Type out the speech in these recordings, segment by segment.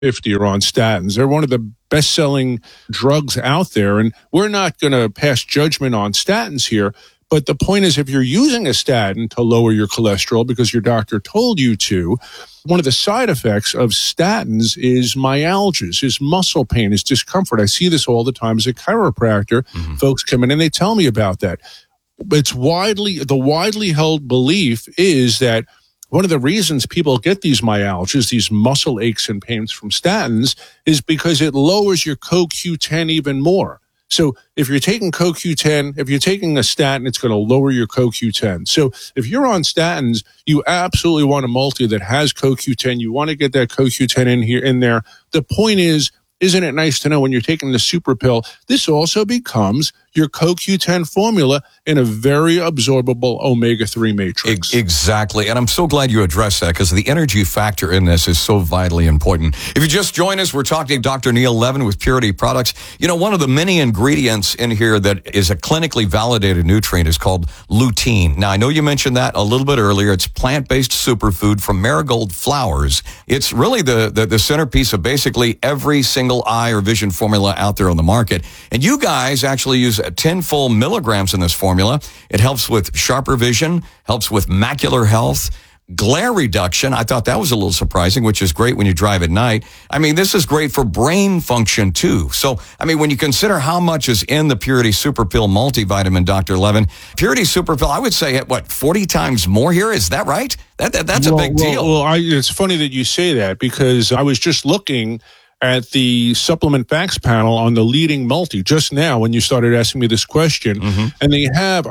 50 are on statins. They're one of the best-selling drugs out there, and we're not going to pass judgment on statins here. But the point is, if you're using a statin to lower your cholesterol because your doctor told you to, one of the side effects of statins is myalgias, is muscle pain, is discomfort. I see this all the time as a chiropractor. Mm-hmm. Folks come in and they tell me about that. The widely held belief is that one of the reasons people get these myalgias, these muscle aches and pains from statins, is because it lowers your CoQ10 even more. So if you're taking CoQ10, if you're taking a statin, it's going to lower your CoQ10. So if you're on statins, you absolutely want a multi that has CoQ10. You want to get that CoQ10 in there. The point is, isn't it nice to know when you're taking the super pill, this also becomes your CoQ10 formula in a very absorbable omega-3 matrix. Exactly. And I'm so glad you addressed that because the energy factor in this is so vitally important. If you just joined us, we're talking to Dr. Neil Levin with Purity Products. You know, one of the many ingredients in here that is a clinically validated nutrient is called lutein. Now, I know you mentioned that a little bit earlier. It's plant-based superfood from marigold flowers. It's really the centerpiece of basically every single eye or vision formula out there on the market. And you guys actually use 10 full milligrams in this formula. It helps with sharper vision, helps with macular health, glare reduction. I thought that was a little surprising, which is great when you drive at night. I mean, this is great for brain function too. So, I mean, when you consider how much is in the Purity Super Pill multivitamin, Dr. Levin, Purity Super Pill, I would say, 40 times more here? Is that right? That's a big deal. It's funny that you say that because I was just looking at the supplement facts panel on the leading multi just now when you started asking me this question, and they have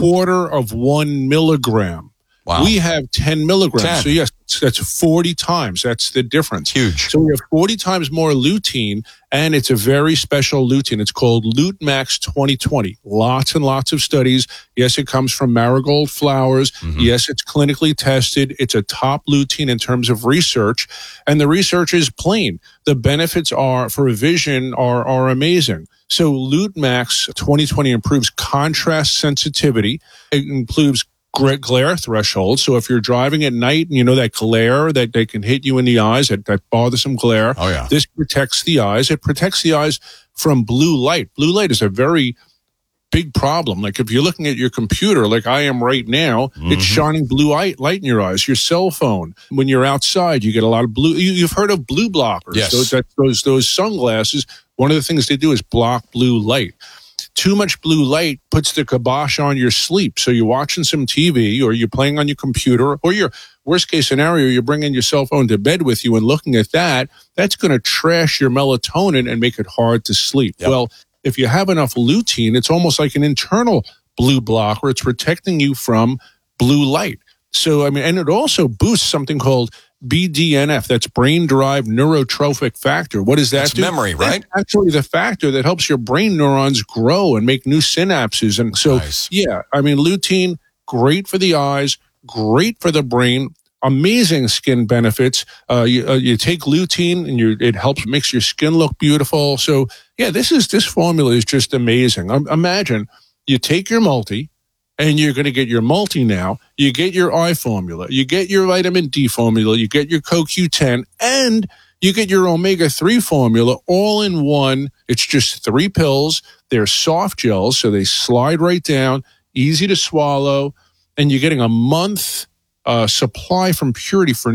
1/4 milligram. Wow. We have 10 milligrams. 10. So yes, that's 40 times. That's the difference. Huge. So we have 40 times more lutein, and it's a very special lutein. It's called LuteMax 2020. Lots and lots of studies. Yes, it comes from marigold flowers. Mm-hmm. Yes, it's clinically tested. It's a top lutein in terms of research, and the research is plain. The benefits for vision are amazing. So LuteMax 2020 improves contrast sensitivity. It improves glare threshold. So if you're driving at night and you know that glare that they can hit you in the eyes, that bothersome glare, this protects the eyes. It protects the eyes from blue light. Blue light is a very big problem. Like if you're looking at your computer, like I am right now, it's shining blue light in your eyes. Your cell phone, when you're outside, you get a lot of blue. You've heard of blue blockers. Yes. Those sunglasses, one of the things they do is block blue light. Too much blue light puts the kibosh on your sleep. So you're watching some TV or you're playing on your computer or your worst case scenario, you're bringing your cell phone to bed with you and looking at that. That's going to trash your melatonin and make it hard to sleep. Yep. Well, if you have enough lutein, it's almost like an internal blue blocker. It's protecting you from blue light. So, I mean, and it also boosts something called BDNF, that's brain-derived neurotrophic factor. What does that That's do? Memory, right? That's actually the factor that helps your brain neurons grow and make new synapses. And so, yeah, I mean, lutein, great for the eyes, great for the brain, amazing skin benefits. You take lutein and it makes your skin look beautiful. So, yeah, this formula is just amazing. Imagine you take your multi, and you're going to get your multi now. You get your eye formula. You get your vitamin D formula. You get your CoQ10. And you get your omega-3 formula all in one. It's just 3 pills. They're soft gels, so they slide right down, easy to swallow. And you're getting a month supply from Purity for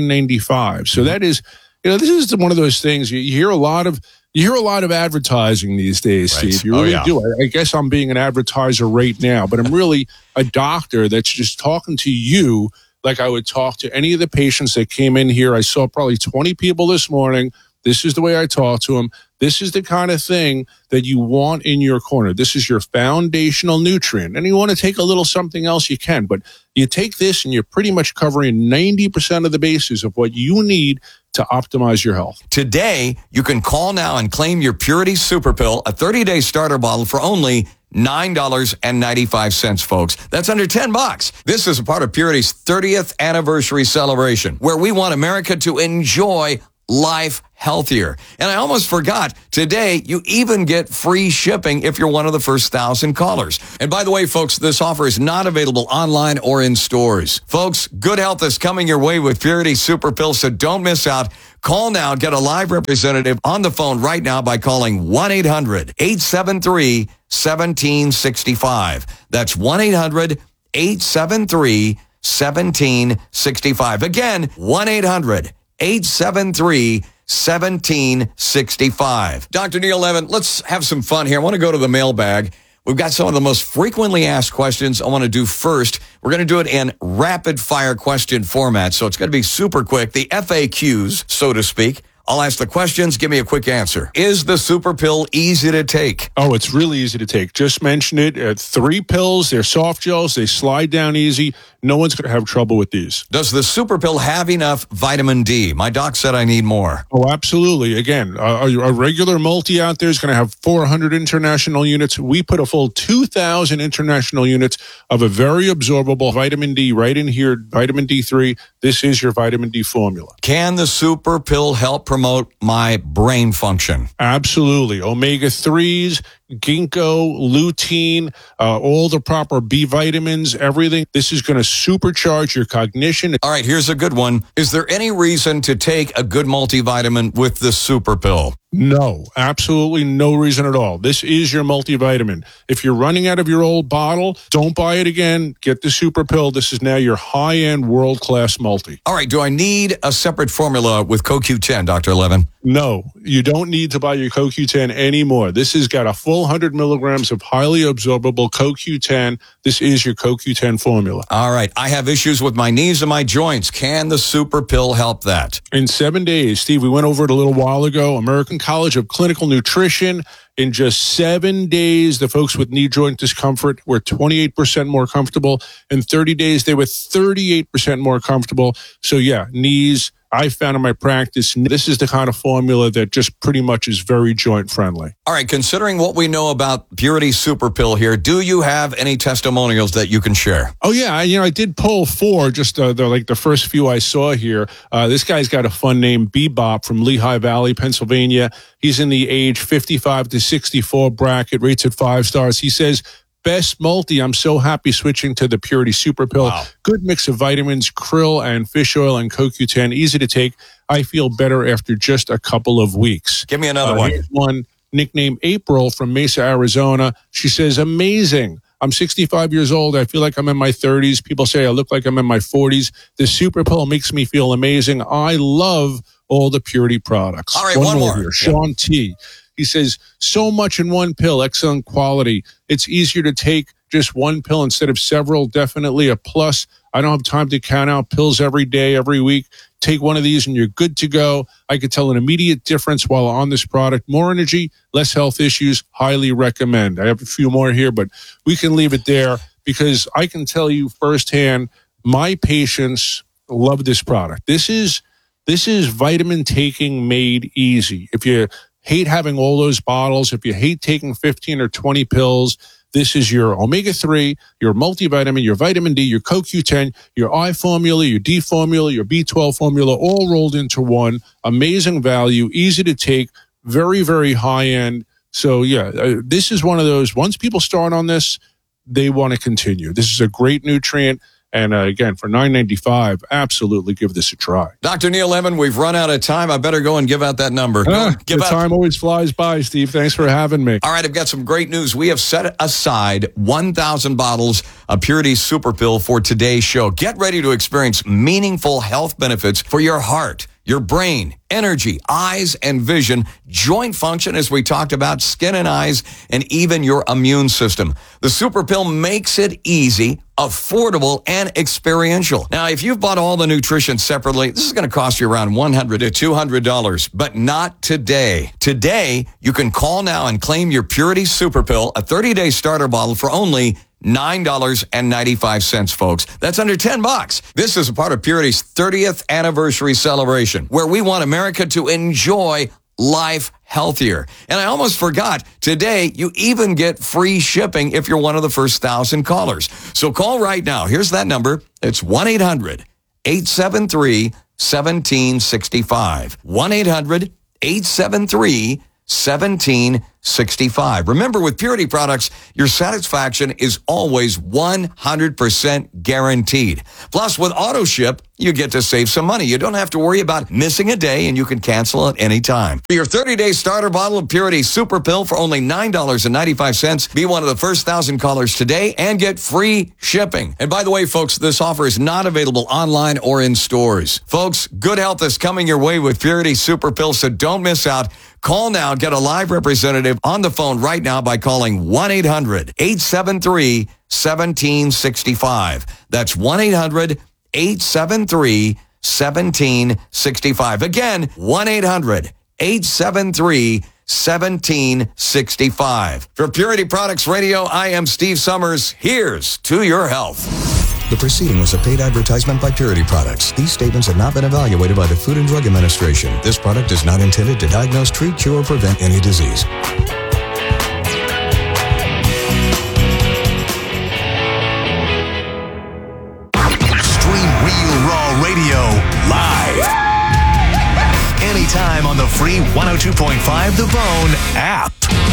$9.95. So that is, this is one of those things. You hear a lot of advertising these days, right. Steve. You really do. I guess I'm being an advertiser right now, but I'm really a doctor that's just talking to you like I would talk to any of the patients that came in here. I saw probably 20 people this morning. This is the way I talk to them. This is the kind of thing that you want in your corner. This is your foundational nutrient. And you want to take a little something else, you can. But you take this and you're pretty much covering 90% of the bases of what you need to optimize your health. Today, you can call now and claim your Purity Super Pill, a 30-day starter bottle for only $9.95, folks. That's under $10. This is a part of Purity's 30th anniversary celebration, where we want America to enjoy life healthier. And I almost forgot, today you even get free shipping if you're one of the first 1,000 callers. And by the way, folks, this offer is not available online or in stores. Folks, good health is coming your way with Purity Super Pill, so don't miss out. Call now. Get a live representative on the phone right now by calling 1-800-873-1765. That's 1-800-873-1765. Again, 1-800-873-1765. Dr. Neil Levin, let's have some fun here. I want to go to the mailbag. We've got some of the most frequently asked questions I want to do first. We're going to do it in rapid fire question format, so it's going to be super quick. The FAQs, so to speak. I'll ask the questions. Give me a quick answer. Is the super pill easy to take? Oh, it's really easy to take. Just mention it. 3 pills. They're soft gels. They slide down easy. No one's going to have trouble with these. Does the super pill have enough vitamin D? My doc said I need more. Oh, absolutely. Again, a regular multi out there is going to have 400 international units. We put a full 2,000 international units of a very absorbable vitamin D right in here, vitamin D3. This is your vitamin D formula. Can the super pill help promote my brain function? Absolutely. Omega-3s, ginkgo, lutein, all the proper B vitamins, everything. This is going to supercharge your cognition. All right, here's a good one. Is there any reason to take a good multivitamin with the super pill? No, absolutely no reason at all. This is your multivitamin. If you're running out of your old bottle, don't buy it again. Get the super pill. This is now your high-end, world-class multi. All right, do I need a separate formula with CoQ10, Dr. Levin? No, you don't need to buy your CoQ10 anymore. This has got a full 100 milligrams of highly absorbable CoQ10. This is your CoQ10 formula. All right, I have issues with my knees and my joints. Can the super pill help that? In 7 days, Steve, we went over it a little while ago, American College of Clinical Nutrition. In just 7 days, the folks with knee joint discomfort were 28% more comfortable. In 30 days, they were 38% more comfortable. So yeah, knees, I found in my practice, this is the kind of formula that just pretty much is very joint friendly. All right, considering what we know about Purity Super Pill here, do you have any testimonials that you can share? Oh, yeah. I did pull 4, just the first few I saw here. This guy's got a fun name, Bebop from Lehigh Valley, Pennsylvania. He's in the age 55 to 64 bracket, rates at 5 stars. He says, best multi. I'm so happy switching to the Purity Super Pill. Wow. Good mix of vitamins, krill and fish oil and CoQ10. Easy to take. I feel better after just a couple of weeks. Give me another one. Here's one nicknamed April from Mesa, Arizona. She says, amazing. I'm 65 years old. I feel like I'm in my 30s. People say I look like I'm in my 40s. The Super Pill makes me feel amazing. I love all the Purity products. All right, one more. Here. Sean T. He says, so much in one pill, excellent quality. It's easier to take just one pill instead of several, definitely a plus. I don't have time to count out pills every day, every week. Take one of these and you're good to go. I could tell an immediate difference while on this product. More energy, less health issues, highly recommend. I have a few more here, but we can leave it there because I can tell you firsthand, my patients love this product. This is vitamin taking made easy. If you hate having all those bottles, if you hate taking 15 or 20 pills, this is your omega-3, your multivitamin, your vitamin D, your CoQ10, your I formula, your D formula, your B12 formula, all rolled into one. Amazing value, easy to take, very, very high end. So yeah, this is one of those, once people start on this, they want to continue. This is a great nutrient. And again, for $9.95, absolutely give this a try. Dr. Neil Levin, we've run out of time. I better go and give out that number. Time always flies by, Steve. Thanks for having me. All right, I've got some great news. We have set aside 1,000 bottles of Purity Super Pill for today's show. Get ready to experience meaningful health benefits for your heart, your brain, energy, eyes and vision, joint function, as we talked about, skin and eyes, and even your immune system. The Super Pill makes it easy, affordable, and experiential. Now, if you've bought all the nutrition separately, this is going to cost you around $100 to $200, but not today. Today, you can call now and claim your Purity Super Pill, a 30-day starter bottle for only $9.95, folks. That's under $10. This is a part of Purity's 30th anniversary celebration, where we want America to enjoy life healthier. And I almost forgot, today you even get free shipping if you're one of the first 1,000 callers. So call right now. Here's that number. It's 1-800-873-1765. 1-800-873-1765. 65. Remember, with Purity products, your satisfaction is always 100% guaranteed. Plus, with AutoShip, you get to save some money. You don't have to worry about missing a day, and you can cancel at any time. For your 30-day starter bottle of Purity Super Pill for only $9.95, be one of the first 1,000 callers today and get free shipping. And by the way, folks, this offer is not available online or in stores. Folks, good health is coming your way with Purity Super Pill, so don't miss out. Call now. Get a live representative on the phone right now by calling 1-800-873-1765. That's 1-800-873-1765. Again, 1-800-873-1765. For Purity Products Radio, I am Steve Summers. Here's to your health. The proceeding was a paid advertisement by Purity Products. These statements have not been evaluated by the Food and Drug Administration. This product is not intended to diagnose, treat, cure, or prevent any disease. Stream Real Raw Radio live. Anytime on the free 102.5 The Bone app.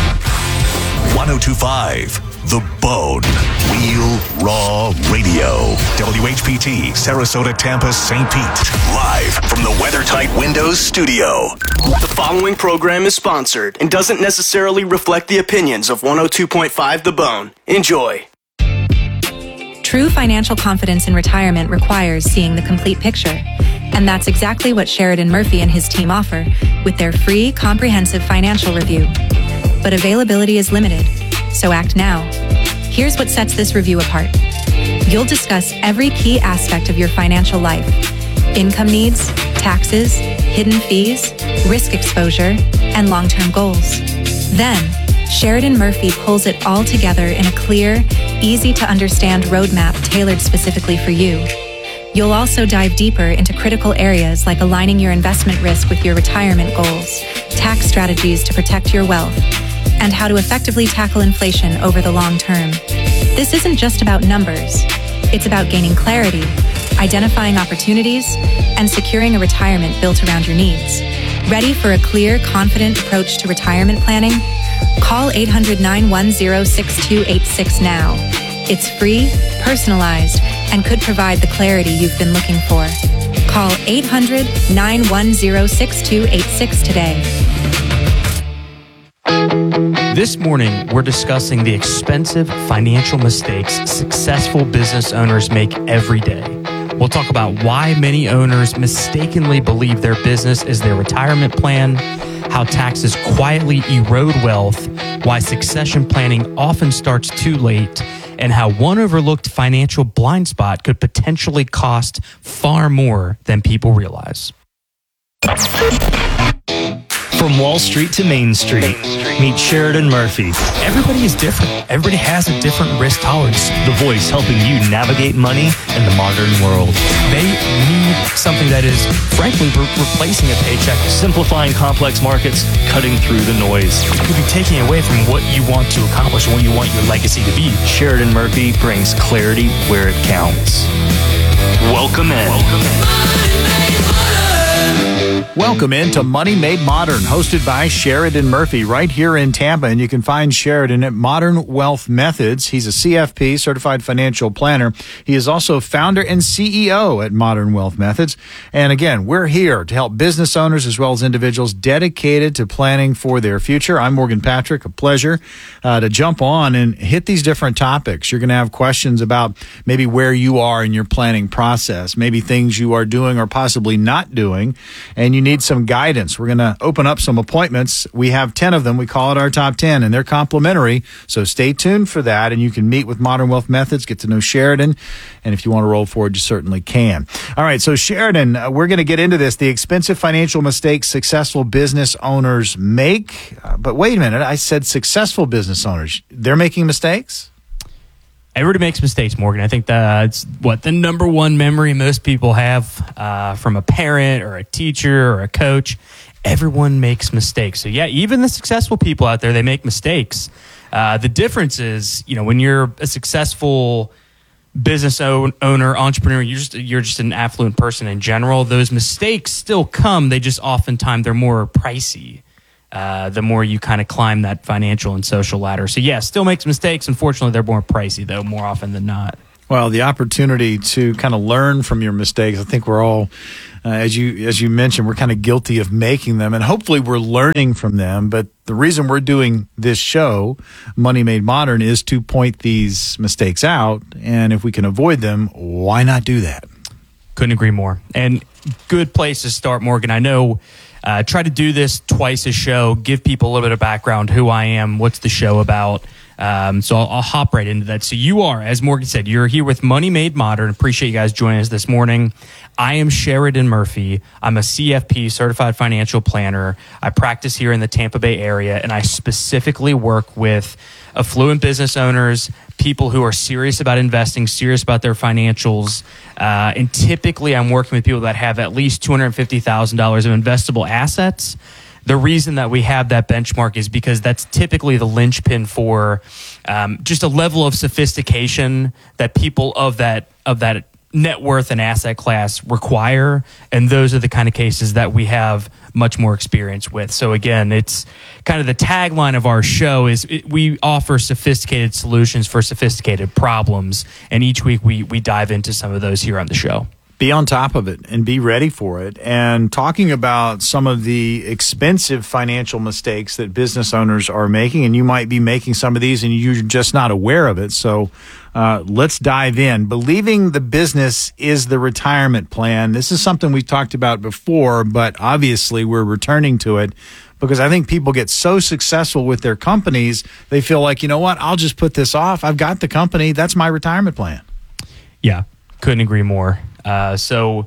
102.5 The Bone. Real Raw Radio. WHPT, Sarasota, Tampa, St. Pete. Live from the WeatherTight Windows studio. The following program is sponsored and doesn't necessarily reflect the opinions of 102.5 The Bone. Enjoy. True financial confidence in retirement requires seeing the complete picture. And that's exactly what Sheridan Murphy and his team offer with their free, comprehensive financial review. But availability is limited, so act now. Here's what sets this review apart. You'll discuss every key aspect of your financial life: income needs, taxes, hidden fees, risk exposure, and long-term goals. Then, Sheridan Murphy pulls it all together in a clear, easy-to-understand roadmap tailored specifically for you. You'll also dive deeper into critical areas like aligning your investment risk with your retirement goals, tax strategies to protect your wealth, and how to effectively tackle inflation over the long term. This isn't just about numbers. It's about gaining clarity, identifying opportunities, and securing a retirement built around your needs. Ready for a clear, confident approach to retirement planning? Call 800-910-6286 now. It's free, personalized, and could provide the clarity you've been looking for. Call 800-910-6286 today. This morning, we're discussing the expensive financial mistakes successful business owners make every day. We'll talk about why many owners mistakenly believe their business is their retirement plan, how taxes quietly erode wealth, why succession planning often starts too late, and how one overlooked financial blind spot could potentially cost far more than people realize. From Wall Street to Main Street, meet Sheridan Murphy. Everybody is different. Everybody has a different risk tolerance. The voice helping you navigate money in the modern world. They need something that is, frankly, replacing a paycheck. Simplifying complex markets, cutting through the noise. It could be taking away from what you want to accomplish, what you want your legacy to be. Sheridan Murphy brings clarity where it counts. Welcome in. Welcome into Money Made Modern, hosted by Sheridan Murphy right here in Tampa. And you can find Sheridan at Modern Wealth Methods. He's a CFP, Certified Financial Planner. He is also founder and CEO at Modern Wealth Methods. And again, we're here to help business owners as well as individuals dedicated to planning for their future. I'm Morgan Patrick. A pleasure to jump on and hit these different topics. You're going to have questions about maybe where you are in your planning process, maybe things you are doing or possibly not doing, and you need some guidance. We're going to open up some appointments. We have 10 of them. We call it our top 10, and they're complimentary. So stay tuned for that, and you can meet with Modern Wealth Methods, get to know Sheridan, and if you want to roll forward, you certainly can. All right, so Sheridan, we're going to get into this, the expensive financial mistakes successful business owners make. But wait a minute, I said successful business owners. They're making mistakes? Everybody makes mistakes, Morgan. I think that's the number one memory most people have from a parent or a teacher or a coach. Everyone makes mistakes. So yeah, even the successful people out there, they make mistakes. The difference is, when you're a successful business owner, entrepreneur, you're just an affluent person in general, those mistakes still come. They just oftentimes they're more pricey. the more you kind of climb that financial and social ladder. So yeah, still makes mistakes. Unfortunately, they're more pricey though, more often than not. Well, the opportunity to kind of learn from your mistakes, I think we're all, as you mentioned, we're kind of guilty of making them, and hopefully we're learning from them. But the reason we're doing this show, Money Made Modern, is to point these mistakes out. And if we can avoid them, why not do that? Couldn't agree more. And good place to start, Morgan. I know, try to do this twice a show, give people a little bit of background, who I am, what's the show about. So I'll hop right into that. So you are, as Morgan said, you're here with Money Made Modern. Appreciate you guys joining us this morning. I am Sheridan Murphy. I'm a CFP, Certified Financial Planner. I practice here in the Tampa Bay area, and I specifically work with affluent business owners, people who are serious about investing, serious about their financials. And typically I'm working with people that have at least $250,000 of investable assets. The reason that we have that benchmark is because that's typically the linchpin for just a level of sophistication that people of that net worth and asset class require. And those are the kind of cases that we have much more experience with. So again, it's kind of the tagline of our show is we offer sophisticated solutions for sophisticated problems. And each week we dive into some of those here on the show. Be on top of it and be ready for it. And talking about some of the expensive financial mistakes that business owners are making, and you might be making some of these and you're just not aware of it. So let's dive in. Believing the business is the retirement plan. This is something we've talked about before, but obviously we're returning to it because I think people get so successful with their companies, they feel like, you know what, I'll just put this off. I've got the company. That's my retirement plan. Yeah, couldn't agree more. So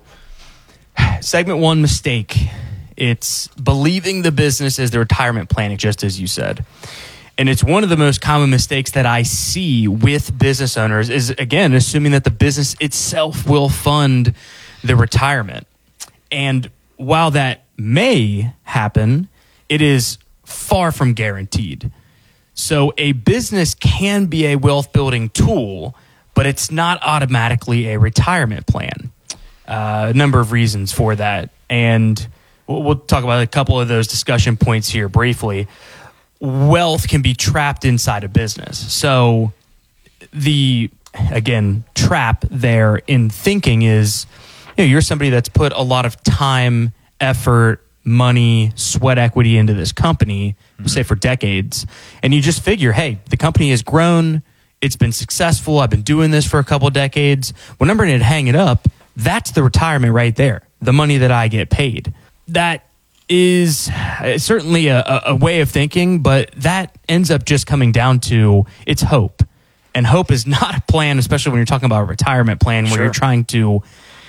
segment one, mistake. It's believing the business is the retirement planning, just as you said. And it's one of the most common mistakes that I see with business owners is, again, assuming that the business itself will fund the retirement. And while that may happen, it is far from guaranteed. So a business can be a wealth building tool, but it's not automatically a retirement plan. A number of reasons for that. And we'll talk about a couple of those discussion points here briefly. Wealth can be trapped inside a business. So the, again, trap there in thinking is, you're somebody that's put a lot of time, effort, money, sweat equity into this company, say for decades, and you just figure, hey, the company has grown, it's been successful, I've been doing this for a couple of decades. When I'm ready to hang it up, that's the retirement right there, the money that I get paid. That is certainly a way of thinking, but that ends up just coming down to it's hope. And hope is not a plan, especially when you're talking about a retirement plan where you're trying to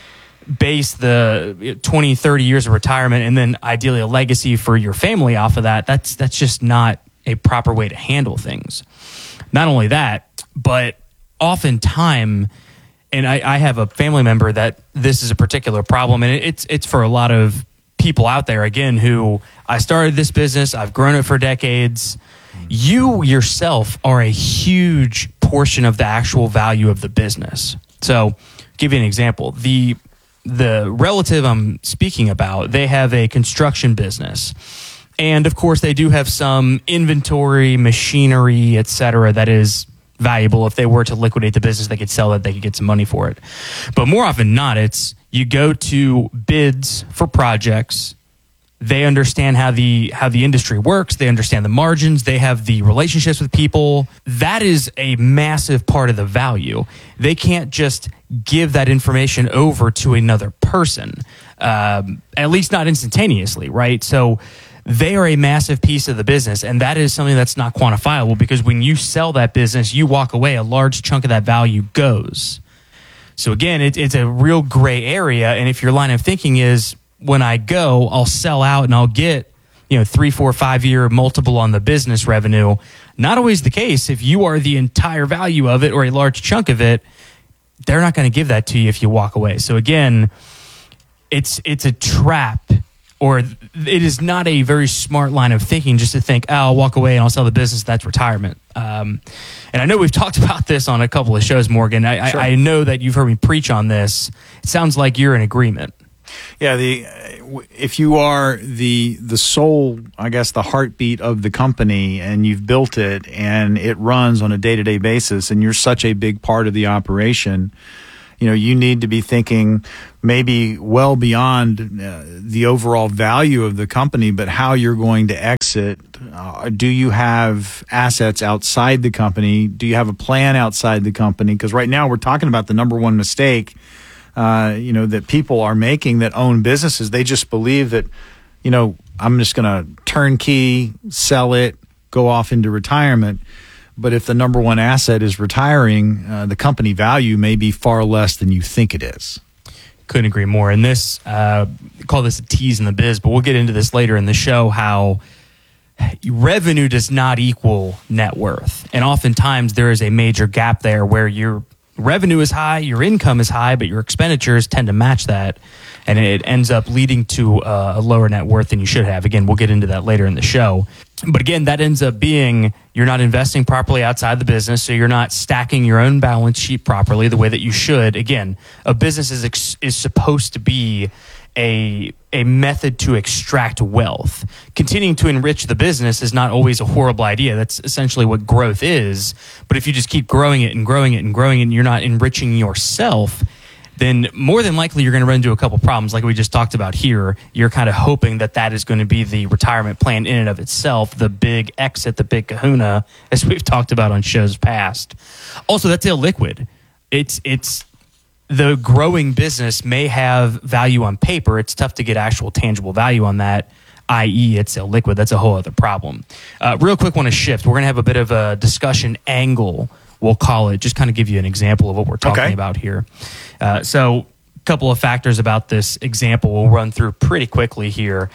base the 20, 30 years of retirement and then ideally a legacy for your family off of that. That's just not a proper way to handle things. Not only that, but oftentimes, and I have a family member that this is a particular problem, and it's for a lot of people out there, again, who I started this business, I've grown it for decades. You yourself are a huge portion of the actual value of the business. So, give you an example. The relative I'm speaking about, they have a construction business. And of course, they do have some inventory, machinery, etc., that is valuable. If they were to liquidate the business, they could sell it, they could get some money for it. But more often than not, it's you go to bids for projects. They understand how the industry works. They understand the margins. They have the relationships with people. That is a massive part of the value. They can't just give that information over to another person, at least not instantaneously, right? So they are a massive piece of the business, and that is something that's not quantifiable because when you sell that business, you walk away, a large chunk of that value goes. So again, it's a real gray area, and if your line of thinking is, when I go, I'll sell out and I'll get 3, 4, 5 year multiple on the business revenue. Not always the case. If you are the entire value of it or a large chunk of it, they're not going to give that to you if you walk away. So again, it's a trap, or it is not a very smart line of thinking just to think, I'll walk away and I'll sell the business. That's retirement. And I know we've talked about this on a couple of shows, Morgan. I know that you've heard me preach on this. It sounds like you're in agreement. Yeah, if you are the sole, I guess, the heartbeat of the company, and you've built it and it runs on a day-to-day basis, and you're such a big part of the operation, you need to be thinking maybe well beyond the overall value of the company, but how you're going to exit. Do you have assets outside the company? Do you have a plan outside the company? Because right now we're talking about the number one mistake that people are making that own businesses. They just believe that, I'm just going to turnkey, sell it, go off into retirement. But if the number one asset is retiring, the company value may be far less than you think it is. Couldn't agree more. And this, call this a tease in the biz, but we'll get into this later in the show, how revenue does not equal net worth. And oftentimes there is a major gap there where your revenue is high, your income is high, but your expenditures tend to match that. And it ends up leading to a lower net worth than you should have. Again, we'll get into that later in the show. But again, that ends up being you're not investing properly outside the business, so you're not stacking your own balance sheet properly the way that you should. Again, a business is supposed to be a method to extract wealth. Continuing to enrich the business is not always a horrible idea. That's essentially what growth is. But if you just keep growing it and growing it and growing it, and you're not enriching yourself, then more than likely you're going to run into a couple problems like we just talked about here. You're kind of hoping that is going to be the retirement plan in and of itself, the big exit, the big kahuna, as we've talked about on shows past. Also, that's illiquid. It's the growing business may have value on paper. It's tough to get actual tangible value on that, i.e. it's illiquid. That's a whole other problem. Real quick, want to shift. We're going to have a bit of a discussion angle, we'll call it, just kind of give you an example of what we're talking about here. So a couple of factors about this example we'll run through pretty quickly here.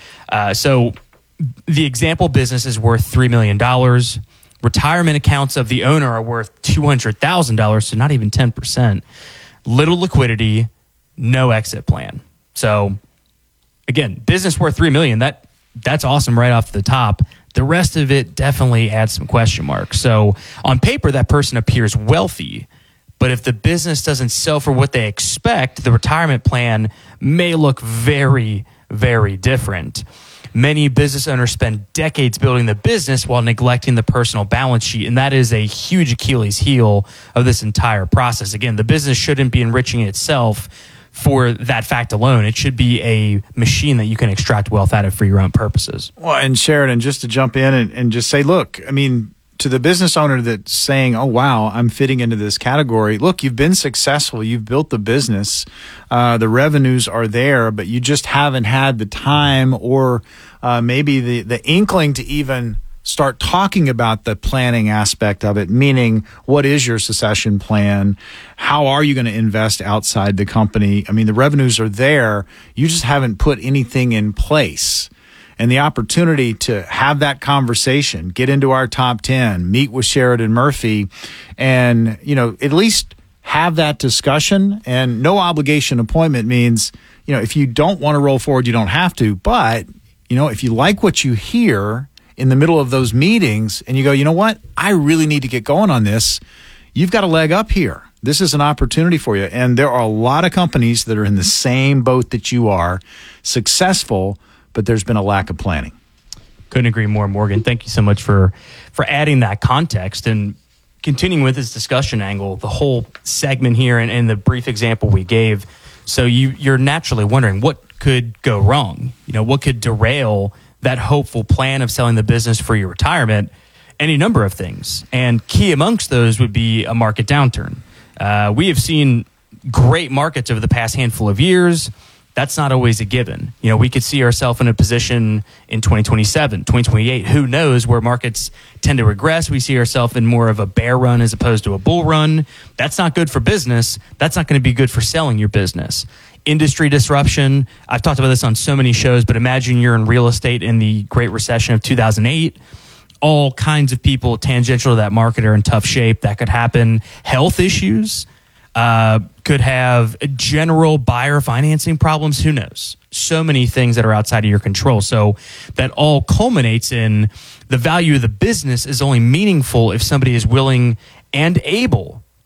So the example business is worth $3 million. Retirement accounts of the owner are worth $200,000, so not even 10%. Little liquidity, no exit plan. So again, business worth $3 million. That's awesome right off the top. The rest of it definitely adds some question marks. So on paper, that person appears wealthy, but if the business doesn't sell for what they expect, the retirement plan may look very, very different. Many business owners spend decades building the business while neglecting the personal balance sheet, and that is a huge Achilles heel of this entire process. Again, the business shouldn't be enriching itself for that fact alone. It should be a machine that you can extract wealth out of for your own purposes. Well, and Sheridan, just to jump in and just say, look, I mean, to the business owner that's saying, oh, wow, I'm fitting into this category. Look, you've been successful. You've built the business. The revenues are there, but you just haven't had the time or maybe the inkling to even start talking about the planning aspect of it, meaning what is your succession plan? How are you going to invest outside the company? I mean, the revenues are there. You just haven't put anything in place. And the opportunity to have that conversation, get into our top 10, meet with Sheridan Murphy, and, at least have that discussion. And no obligation appointment means, if you don't want to roll forward, you don't have to. But, if you like what you hear in the middle of those meetings and you go, you know what, I really need to get going on this, you've got a leg up here. This is an opportunity for you. And there are a lot of companies that are in the same boat that you are, successful, but there's been a lack of planning. Couldn't agree more, Morgan. Thank you so much for adding that context and continuing with this discussion angle, the whole segment here and the brief example we gave. So you're naturally wondering what could go wrong? What could derail that hopeful plan of selling the business for your retirement? Any number of things. And key amongst those would be a market downturn. We have seen great markets over the past handful of years. That's not always a given. We could see ourselves in a position in 2027, 2028. Who knows where markets tend to regress? We see ourselves in more of a bear run as opposed to a bull run. That's not good for business. That's not going to be good for selling your business. Industry disruption. I've talked about this on so many shows, but imagine you're in real estate in the Great Recession of 2008. All kinds of people tangential to that market are in tough shape. That could happen. Health issues. Could have general buyer financing problems. Who knows? So many things that are outside of your control. So that all culminates in the value of the business is only meaningful if somebody is willing and able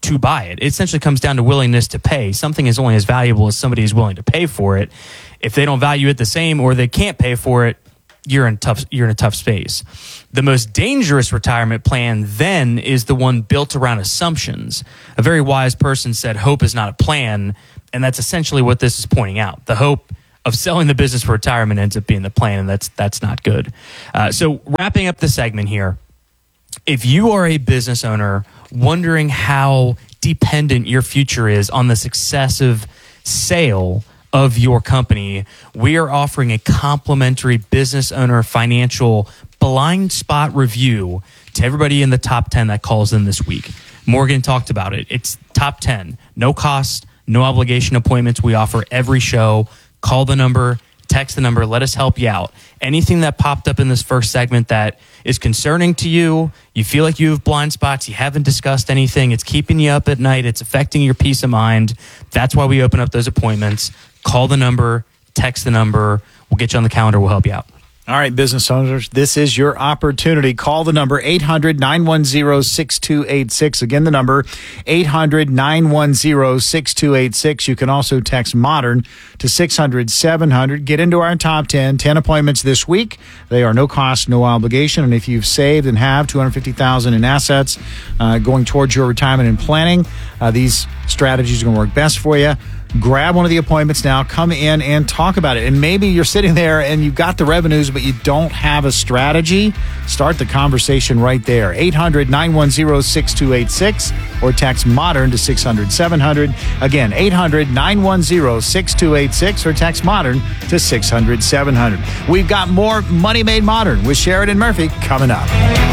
to buy it. It essentially comes down to willingness to pay. Something is only as valuable as somebody is willing to pay for it. If they don't value it the same or they can't pay for it, you're in a tough space. The most dangerous retirement plan then is the one built around assumptions. A very wise person said, hope is not a plan, and that's essentially what this is pointing out. The hope of selling the business for retirement ends up being the plan, and that's not good. So wrapping up the segment here, if you are a business owner wondering how dependent your future is on the successive sale of your company, we are offering a complimentary business owner financial blind spot review to everybody in the top 10 that calls in this week. Morgan talked about it. It's top 10, no cost, no obligation appointments. We offer every show. Call the number, text the number, let us help you out. Anything that popped up in this first segment that is concerning to you, you feel like you have blind spots, you haven't discussed anything, it's keeping you up at night, it's affecting your peace of mind, that's why we open up those appointments. Call the number, text the number, we'll get you on the calendar, we'll help you out. All right, business owners, this is your opportunity. Call the number 800-910-6286. Again, the number 800-910-6286. You can also text MODERN to 600-700. Get into our top 10 appointments this week. They are no cost, no obligation. And if you've saved and have $250,000 in assets going towards your retirement and planning, these strategies are going to work best for you. Grab one of the appointments now, come in and talk about it. And maybe you're sitting there and you've got the revenues, but you don't have a strategy. Start the conversation right there. 800-910-6286 or text MODERN to 600-700. Again, 800-910-6286 or text MODERN to 600-700. We've got more Money Made Modern with Sheridan Murphy coming up.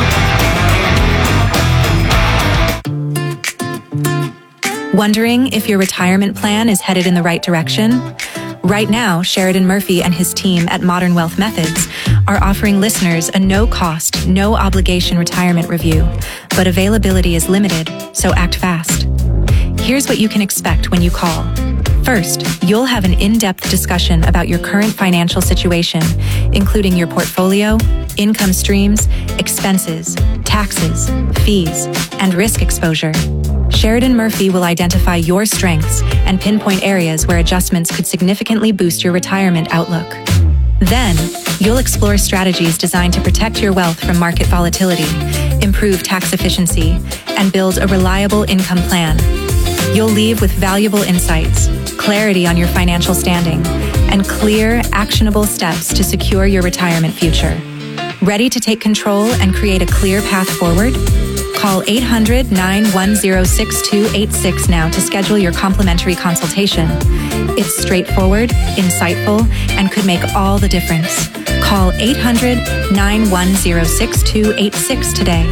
Wondering if your retirement plan is headed in the right direction? Right now, Sheridan Murphy and his team at Modern Wealth Methods are offering listeners a no-cost, no-obligation retirement review, but availability is limited, so act fast. Here's what you can expect when you call. First, you'll have an in-depth discussion about your current financial situation, including your portfolio, income streams, expenses, taxes, fees, and risk exposure. Sheridan Murphy will identify your strengths and pinpoint areas where adjustments could significantly boost your retirement outlook. Then, you'll explore strategies designed to protect your wealth from market volatility, improve tax efficiency, and build a reliable income plan. You'll leave with valuable insights, clarity on your financial standing, and clear, actionable steps to secure your retirement future. Ready to take control and create a clear path forward? Call 800-910-6286 now to schedule your complimentary consultation. It's straightforward, insightful, and could make all the difference. Call 800-910-6286 today.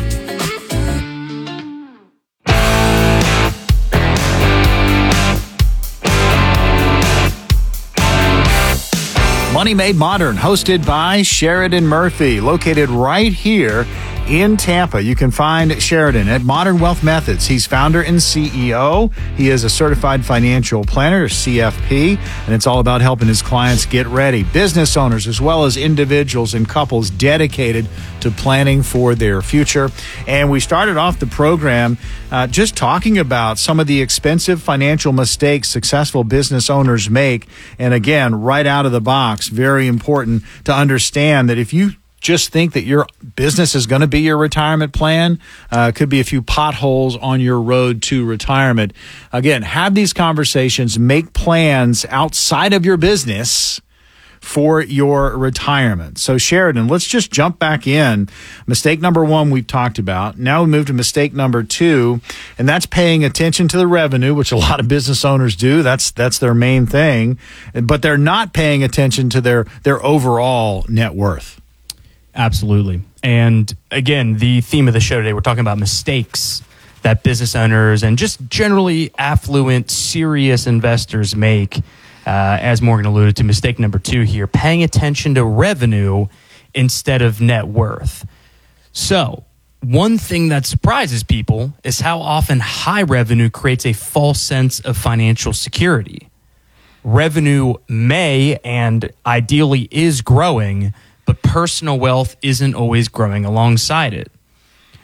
Money Made Modern, hosted by Sheridan Murphy, located right here in Tampa. You can find Sheridan at Modern Wealth Methods. He's founder and CEO. He is a certified financial planner, CFP, and it's all about helping his clients get ready. Business owners as well as individuals and couples dedicated to planning for their future. And we started off the program just talking about some of the expensive financial mistakes successful business owners make. And again, right out of the box, very important to understand that if you just think that your business is going to be your retirement plan, could be a few potholes on your road to retirement. Again, have these conversations, make plans outside of your business for your retirement. So Sheridan, let's just jump back in. Mistake number one we've talked about. Now we move to mistake number two, and that's paying attention to the revenue, which a lot of business owners do. That's their main thing, but they're not paying attention to their overall net worth. Absolutely. And again, the theme of the show today, we're talking about mistakes that business owners and just generally affluent, serious investors make. As Morgan alluded to, mistake number two here, paying attention to revenue instead of net worth. So one thing that surprises people is how often high revenue creates a false sense of financial security. Revenue may and ideally is growing, but personal wealth isn't always growing alongside it.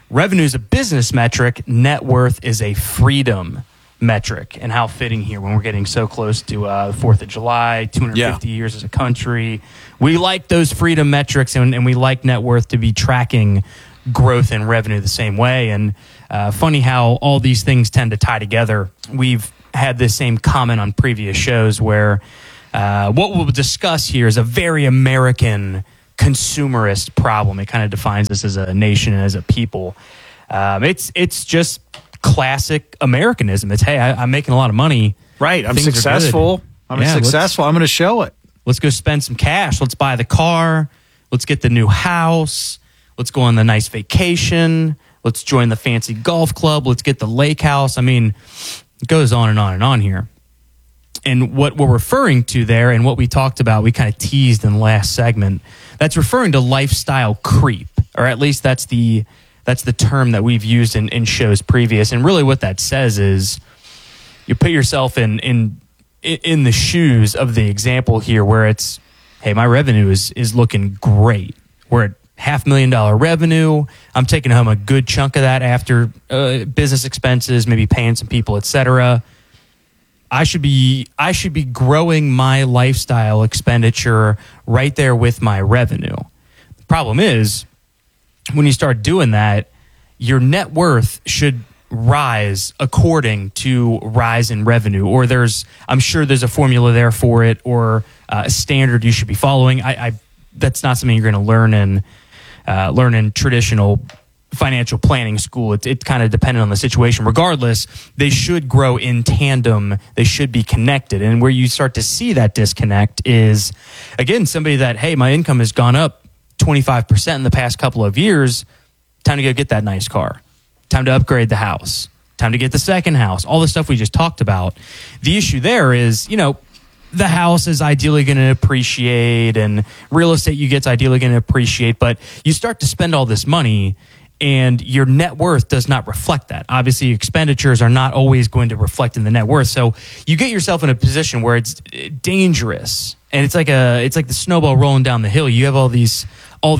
revenue is a business metric, net worth is a freedom metric. And how fitting here when we're getting so close to the 4th of July, 250 years as a country. We like those freedom metrics, and we like net worth to be tracking growth and revenue the same way. And funny how all these things tend to tie together. We've had this same comment on previous shows where what we'll discuss here is a very American consumerist problem. It kind of defines us as a nation and as a people. It's just classic Americanism. It's, hey, I'm making a lot of money. Right. I'm successful. I'm successful. I'm going to show it. Let's go spend some cash. Let's buy the car. Let's get the new house. Let's go on the nice vacation. Let's join the fancy golf club. Let's get the lake house. I mean, it goes on and on and on here. And what we're referring to there and what we talked about, we kind of teased in the last segment, that's referring to lifestyle creep, or at least that's the term that we've used in shows previous. And really what that says is you put yourself in the shoes of the example here where it's, hey, my revenue is looking great. We're at $500,000 revenue. I'm taking home a good chunk of that after business expenses, maybe paying some people, etc. I should be growing my lifestyle expenditure right there with my revenue. The problem is when you start doing that, your net worth should rise according to rise in revenue, or I'm sure there's a formula there for it, or a standard you should be following. That's not something you're going to learn in traditional financial planning school. It's kind of dependent on the situation. Regardless, they should grow in tandem. They should be connected. And where you start to see that disconnect is, again, somebody that, hey, my income has gone up 25% in the past couple of years. Time to go get that nice car. Time to upgrade the house. Time to get the second house. All the stuff we just talked about. The issue there is, the house is ideally going to appreciate, and real estate you get's ideally going to appreciate, but you start to spend all this money and your net worth does not reflect that. Obviously, expenditures are not always going to reflect in the net worth. So you get yourself in a position where it's dangerous, and it's like the snowball rolling down the hill. You have all these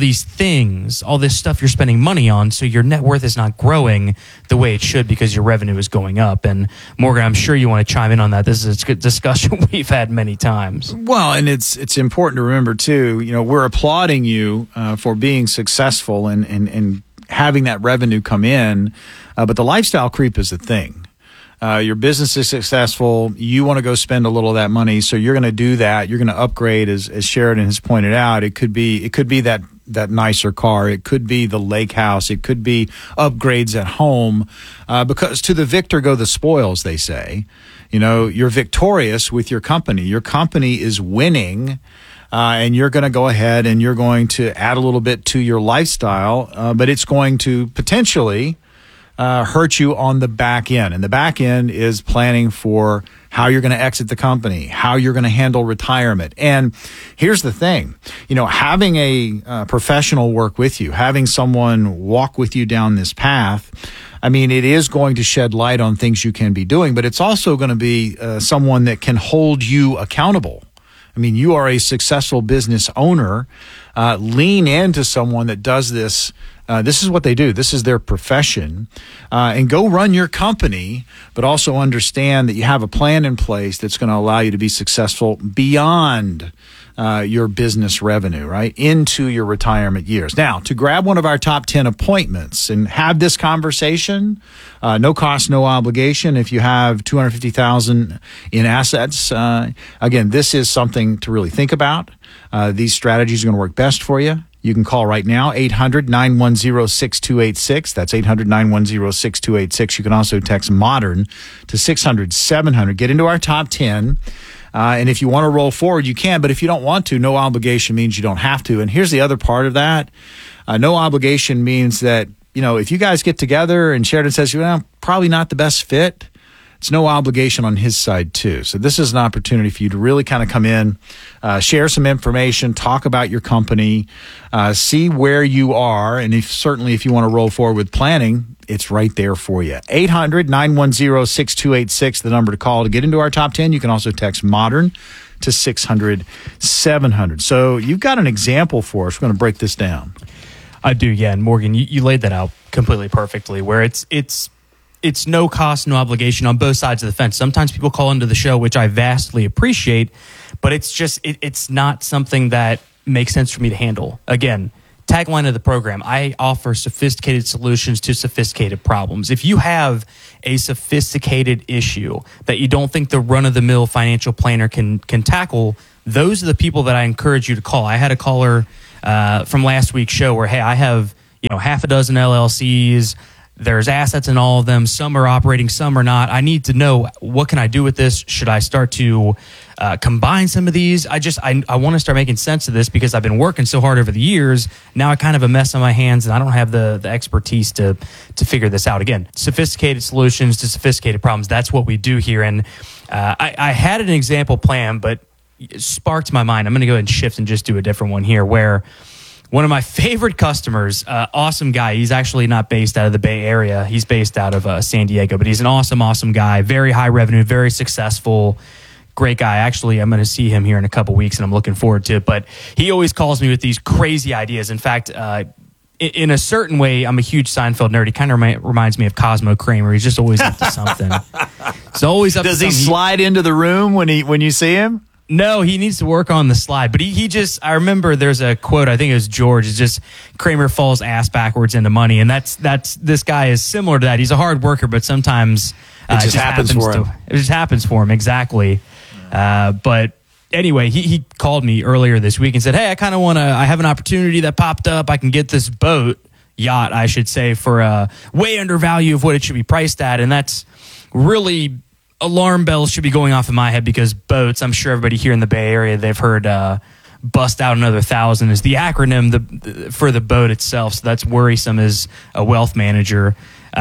things, all this stuff you're spending money on, so your net worth is not growing the way it should because your revenue is going up. And Morgan, I'm sure you want to chime in on that. This is a good discussion we've had many times. Well, and it's important to remember too, we're applauding you for being successful and having that revenue come in, but the lifestyle creep is a thing. Your business is successful. You want to go spend a little of that money, so you're going to do that. You're going to upgrade, as Sheridan has pointed out. It could be that nicer car. It could be the lake house. It could be upgrades at home, because to the victor go the spoils, they say. You're victorious with your company. Your company is winning. And you're going to go ahead and you're going to add a little bit to your lifestyle, but it's going to potentially hurt you on the back end. And the back end is planning for how you're going to exit the company, how you're going to handle retirement. And here's the thing, having a professional work with you, having someone walk with you down this path, I mean, it is going to shed light on things you can be doing, but it's also going to be someone that can hold you accountable. I mean, you are a successful business owner. Lean into someone that does this. This is what they do. This is their profession. And go run your company, but also understand that you have a plan in place that's going to allow you to be successful beyond your business revenue, right, into your retirement years. Now, to grab one of our top 10 appointments and have this conversation, no cost, no obligation. If you have $250,000 in assets, again, this is something to really think about. These strategies are going to work best for you. You can call right now, 800-910-6286. That's 800-910-6286. You can also text MODERN to 600-700. Get into our top 10. And if you want to roll forward, you can. But if you don't want to, no obligation means you don't have to. And here's the other part of that. No obligation means that, if you guys get together and Sheridan says, probably not the best fit, it's no obligation on his side too. So this is an opportunity for you to really kind of come in, share some information, talk about your company, see where you are. And if you want to roll forward with planning, it's right there for you. 800-910-6286, the number to call to get into our top 10. You can also text MODERN to 600-700. So you've got an example for us. We're going to break this down. I do, yeah. And Morgan, you laid that out completely perfectly, where it's no cost, no obligation on both sides of the fence. Sometimes people call into the show, which I vastly appreciate, but it's just it's not something that makes sense for me to handle. Again, tagline of the program, I offer sophisticated solutions to sophisticated problems. If you have a sophisticated issue that you don't think the run-of-the-mill financial planner can tackle, those are the people that I encourage you to call. I had a caller from last week's show where, hey, I have half a dozen LLCs. There's assets in all of them. Some are operating, some are not. I need to know, what can I do with this? Should I start to combine some of these? I want to start making sense of this because I've been working so hard over the years. Now I kind of have a mess on my hands and I don't have the expertise to figure this out. Again, sophisticated solutions to sophisticated problems. That's what we do here. And I had an example plan, but it sparked my mind. I'm going to go ahead and shift and just do a different one here, where one of my favorite customers, awesome guy. He's actually not based out of the Bay Area. He's based out of San Diego, but he's an awesome guy. Very high revenue, very successful, great guy. Actually, I'm going to see him here in a couple weeks, and I'm looking forward to it. But he always calls me with these crazy ideas. In fact, in a certain way, I'm a huge Seinfeld nerd. He kind of reminds me of Cosmo Kramer. He's just always up to something. He's always up to something. Does he slide into the room when you see him? No, he needs to work on the slide. But he just, I remember there's a quote, I think it was George, it's just Kramer falls ass backwards into money. And that's this guy is similar to that. He's a hard worker, but sometimes it just happens for him. It just happens for him, exactly. But anyway, he called me earlier this week and said, hey, I have an opportunity that popped up. I can get this yacht, I should say, for way under value of what it should be priced at. And that's really, alarm bells should be going off in my head, because boats, I'm sure everybody here in the Bay Area, they've heard bust out another 1,000 is the acronym for the boat itself. So that's worrisome as a wealth manager.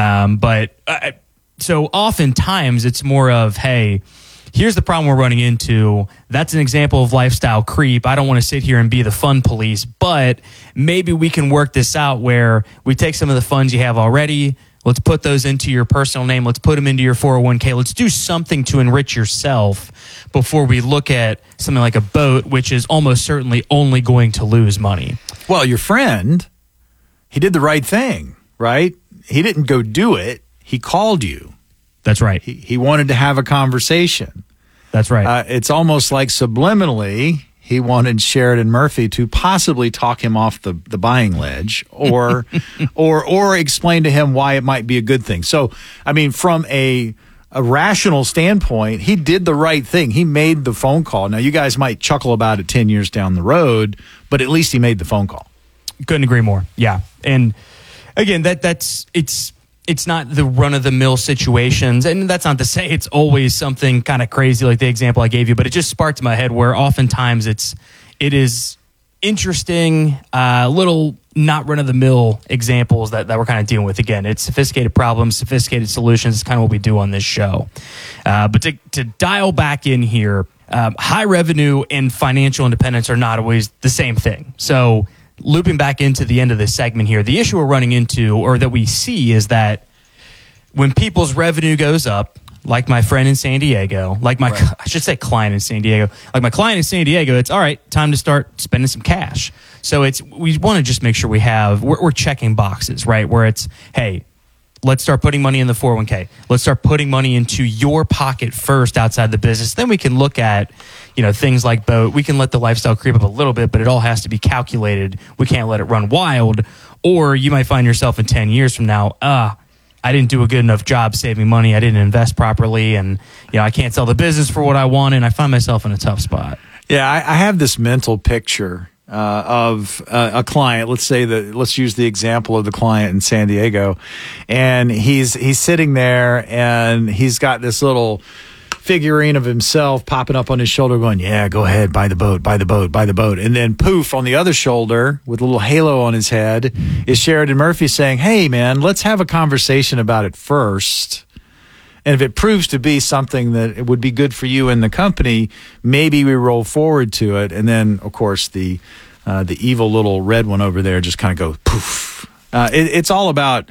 So oftentimes it's more of, hey, here's the problem we're running into. That's an example of lifestyle creep. I don't want to sit here and be the fund police, but maybe we can work this out where we take some of the funds you have already. Let's put those into your personal name. Let's put them into your 401k. Let's do something to enrich yourself before we look at something like a boat, which is almost certainly only going to lose money. Well, your friend, he did the right thing, right? He didn't go do it. He called you. That's right. He wanted to have a conversation. That's right. It's almost like subliminally he wanted Sheridan Murphy to possibly talk him off the buying ledge, or explain to him why it might be a good thing. So, I mean, from a rational standpoint, he did the right thing. He made the phone call. Now, you guys might chuckle about it 10 years down the road, but at least he made the phone call. Couldn't agree more. Yeah. And again, it's not the run-of-the-mill situations, and that's not to say it's always something kind of crazy like the example I gave you, but it just sparked in my head where oftentimes it is interesting, little not run-of-the-mill examples that we're kind of dealing with. Again, it's sophisticated problems, sophisticated solutions. It's kind of what we do on this show. But to dial back in here, high revenue and financial independence are not always the same thing. So looping back into the end of this segment here, the issue we're running into, or that we see, is that when people's revenue goes up, like my friend in San Diego, I should say client in San Diego, like my client in San Diego, it's all right, time to start spending some cash. So we want to just make sure we're checking boxes, right? Where it's, hey, let's start putting money in the 401k. Let's start putting money into your pocket first outside the business. Then we can look at, things like boat. We can let the lifestyle creep up a little bit, but it all has to be calculated. We can't let it run wild. Or you might find yourself in 10 years from now, I didn't do a good enough job saving money. I didn't invest properly. And, I can't sell the business for what I want. And I find myself in a tough spot. Yeah, I have this mental picture of a client. Let's use the example of the client in San Diego, and he's sitting there and he's got this little figurine of himself popping up on his shoulder going, yeah, go ahead, buy the boat. And then poof, on the other shoulder with a little halo on his head is Sheridan Murphy saying, hey man, let's have a conversation about it first. And if it proves to be something that it would be good for you and the company, maybe we roll forward to it. And then, of course, the evil little red one over there just kind of goes poof. It's all about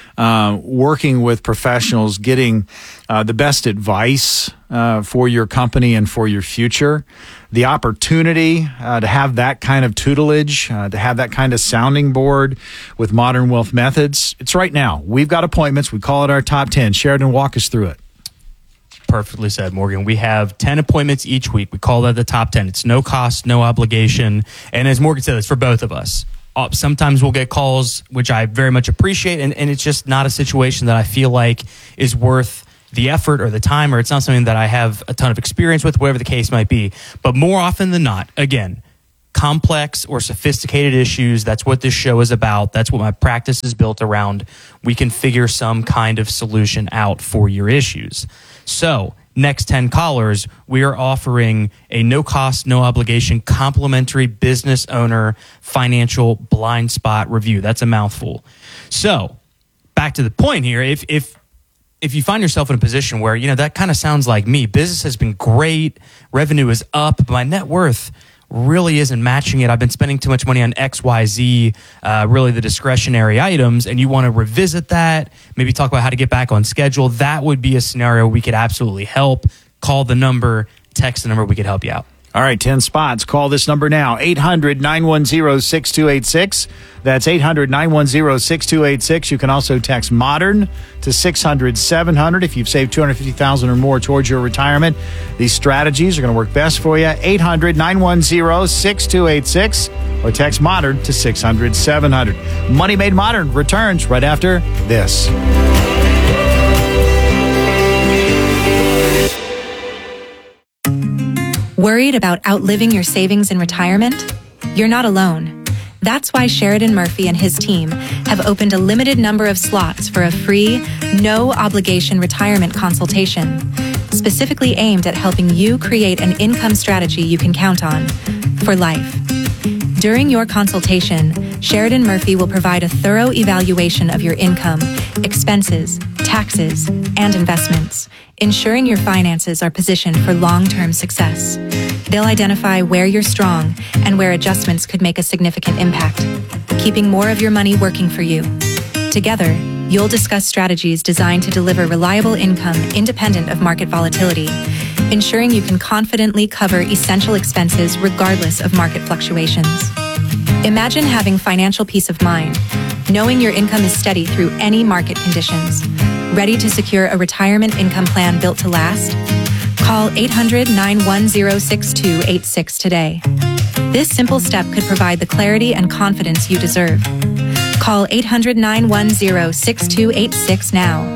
working with professionals, getting the best advice for your company and for your future. The opportunity to have that kind of tutelage, to have that kind of sounding board with Modern Wealth Methods, it's right now. We've got appointments. We call it our top 10. Sheridan, walk us through it. Perfectly said, Morgan. We have 10 appointments each week. We call that the top 10. It's no cost, no obligation. And as Morgan said, it's for both of us. Sometimes we'll get calls, which I very much appreciate, and it's just not a situation that I feel like is worth the effort or the time, or it's not something that I have a ton of experience with, whatever the case might be. But more often than not, again, complex or sophisticated issues, that's what this show is about. That's what my practice is built around. We can figure some kind of solution out for your issues. So, next 10 callers, we are offering a no-cost, no-obligation complimentary business owner financial blind spot review. That's a mouthful. So, back to the point here, if you find yourself in a position where, that kind of sounds like me, business has been great, revenue is up, but my net worth really isn't matching it. I've been spending too much money on XYZ, really the discretionary items, and you want to revisit that, maybe talk about how to get back on schedule, that would be a scenario we could absolutely help. Call the number, text the number, we could help you out. All right, 10 spots. Call this number now, 800-910-6286. That's 800-910-6286. You can also text MODERN to 600-700 if you've saved $250,000 or more towards your retirement. These strategies are going to work best for you. 800-910-6286 or text MODERN to 600-700. Money Made Modern returns right after this. Worried about outliving your savings in retirement? You're not alone. That's why Sheridan Murphy and his team have opened a limited number of slots for a free, no-obligation retirement consultation, specifically aimed at helping you create an income strategy you can count on for life. During your consultation, Sheridan Murphy will provide a thorough evaluation of your income, expenses, taxes, and investments, ensuring your finances are positioned for long-term success. They'll identify where you're strong and where adjustments could make a significant impact, keeping more of your money working for you. Together, you'll discuss strategies designed to deliver reliable income independent of market volatility, ensuring you can confidently cover essential expenses regardless of market fluctuations. Imagine having financial peace of mind, knowing your income is steady through any market conditions. Ready to secure a retirement income plan built to last? Call 800-910-6286 today. This simple step could provide the clarity and confidence you deserve. Call 800-910-6286 now.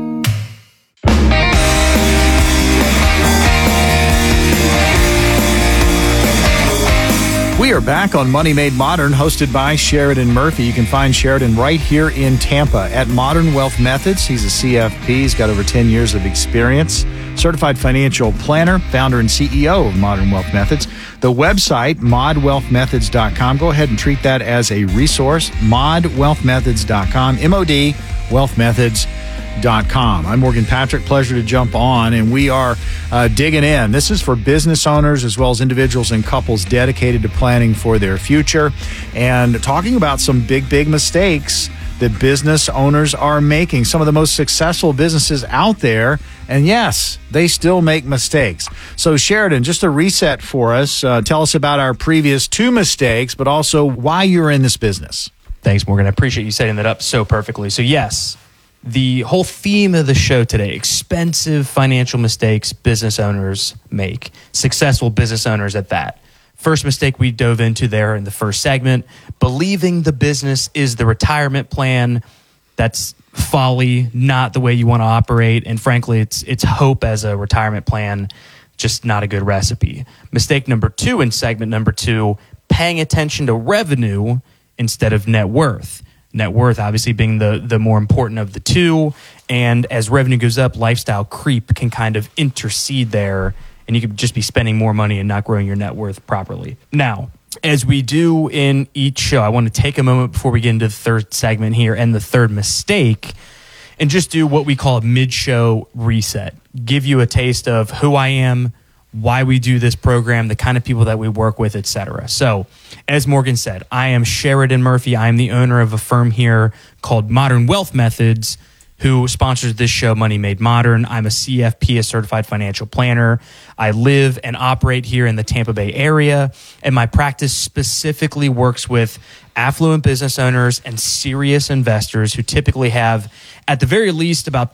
We are back on Money Made Modern, hosted by Sheridan Murphy. You can find Sheridan right here in Tampa at Modern Wealth Methods. He's a CFP. He's got over 10 years of experience. Certified financial planner, founder and CEO of Modern Wealth Methods. The website, modwealthmethods.com. Go ahead and treat that as a resource, modwealthmethods.com, MOD, wealthmethods.com. I'm Morgan Patrick. Pleasure to jump on, and we are digging in. This is for business owners as well as individuals and couples dedicated to planning for their future and talking about some big mistakes that business owners are making. Some of the most successful businesses out there, and yes, they still make mistakes. So Sheridan, just a reset for us. Tell us about our previous 2 mistakes, but also why you're in this business. Thanks, Morgan. I appreciate you setting that up so perfectly. So yes, the whole theme of the show today, expensive financial mistakes business owners make, successful business owners at that. First mistake we dove into there in the first segment, believing the business is the retirement plan. That's folly, not the way you want to operate. And frankly, it's hope as a retirement plan, just not a good recipe. Mistake number 2 in segment number 2, paying attention to revenue instead of net worth. Net worth obviously being the more important of the two. And as revenue goes up, lifestyle creep can kind of intercede there, and you could just be spending more money and not growing your net worth properly. Now, as we do in each show, I want to take a moment before we get into the third segment here and the third mistake and just do what we call a mid-show reset. Give you a taste of who I am, why we do this program, the kind of people that we work with, etc. So, as Morgan said, I am Sheridan Murphy. I am the owner of a firm here called Modern Wealth Methods, who sponsors this show, Money Made Modern. I'm a CFP, a certified financial planner. I live and operate here in the Tampa Bay area, and my practice specifically works with affluent business owners and serious investors who typically have, at the very least, about